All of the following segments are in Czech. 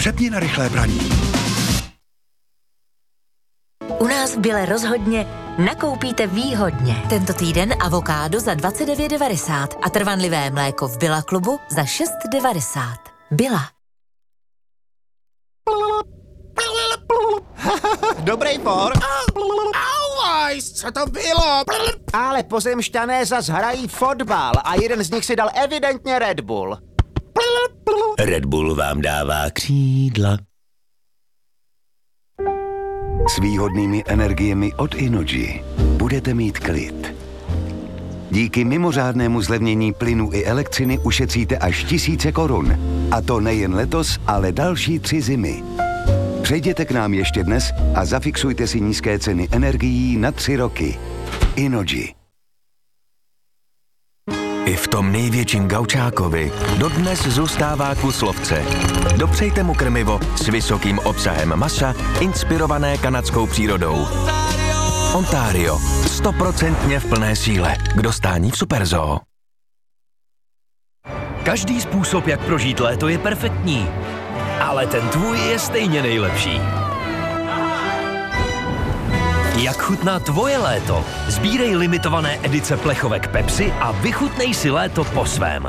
Přepni na rychlé praní. U nás v Bile rozhodně nakoupíte výhodně. Tento týden avokádo za 29,90 a trvanlivé mléko v Billa klubu za 6,90. Billa. Dobrý por. Auwajs, co to bylo? Ale pozemšťané zas hrají fotbal a jeden z nich si dal evidentně Red Bull. Red Bull vám dává křídla. S výhodnými energiemi od Innogy budete mít klid. Díky mimořádnému zlevnění plynu i elektřiny ušetříte až 1000 korun. A to nejen letos, ale další 3 zimy. Přejděte k nám ještě dnes a zafixujte si nízké ceny energií na 3 roky. Innogy. I v tom největším gaučákovi dodnes zůstává kus lovce. Dopřejte mu krmivo s vysokým obsahem masa, inspirované kanadskou přírodou. Ontario. 100% v plné síle. K dostání v Superzoo. Každý způsob, jak prožít léto, je perfektní. Ale ten tvůj je stejně nejlepší. Jak chutná tvoje léto? Sbírej limitované edice plechovek Pepsi a vychutnej si léto po svém.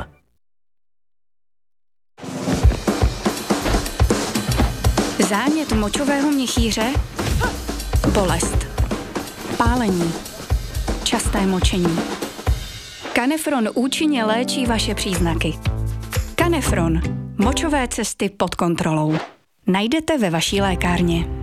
Zánět močového měchýře, bolest, pálení, časté močení. Canefron účinně léčí vaše příznaky. Canefron. Močové cesty pod kontrolou. Najdete ve vaší lékárně.